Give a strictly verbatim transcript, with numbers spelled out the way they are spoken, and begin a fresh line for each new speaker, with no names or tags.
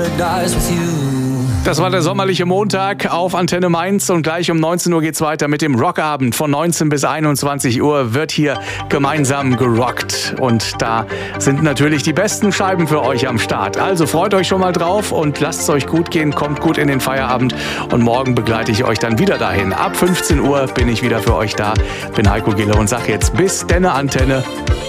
Das war der sommerliche Montag auf Antenne Mainz und gleich um neunzehn Uhr geht's weiter mit dem Rockabend. Von neunzehn bis einundzwanzig Uhr wird hier gemeinsam gerockt und da sind natürlich die besten Scheiben für euch am Start. Also freut euch schon mal drauf und lasst es euch gut gehen, kommt gut in den Feierabend und morgen begleite ich euch dann wieder dahin. Ab fünfzehn Uhr bin ich wieder für euch da, bin Heiko Gille und sag jetzt bis denne Antenne.